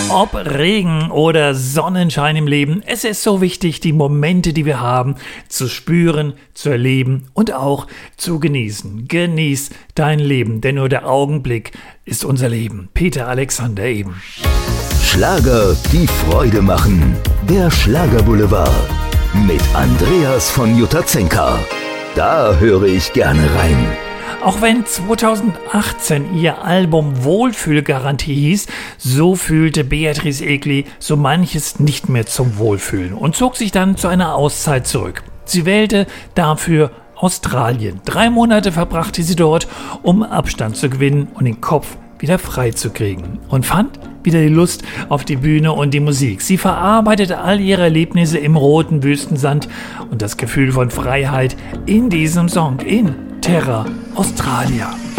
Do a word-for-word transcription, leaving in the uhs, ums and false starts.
Ob Regen oder Sonnenschein im Leben, es ist so wichtig, die Momente, die wir haben, zu spüren, zu erleben und auch zu genießen. Genieß dein Leben, denn nur der Augenblick ist unser Leben. Peter Alexander eben. Schlager, die Freude machen. Der Schlagerboulevard mit Andreas von Jutazenka. Da höre ich gerne rein. Auch wenn zweitausendachtzehn ihr Album Wohlfühlgarantie hieß, so fühlte Beatrice Egli so manches nicht mehr zum Wohlfühlen und zog sich dann zu einer Auszeit zurück. Sie wählte dafür Australien. Drei Monate verbrachte sie dort, um Abstand zu gewinnen und den Kopf wieder frei zu kriegen und fand wieder die Lust auf die Bühne und die Musik. Sie verarbeitete all ihre Erlebnisse im roten Wüstensand und das Gefühl von Freiheit in diesem Song, in Terra Australia.